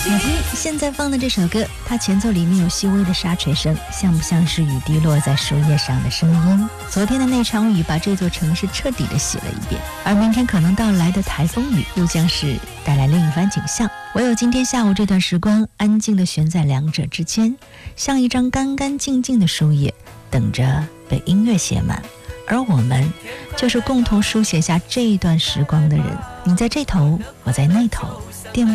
你听现在放的这首歌，它前奏里面有细微的沙锤声，像不像是雨滴落在树叶上的声音？昨天的那场雨把这座城市彻底的洗了一遍，而明天可能到来的台风雨又将是带来另一番景象。唯有今天下午这段时光，安静地悬在两者之间，像一张干干净净的书页，等着被音乐写满。而我们就是共同书写下这一段时光的人，你在这头，我在那头。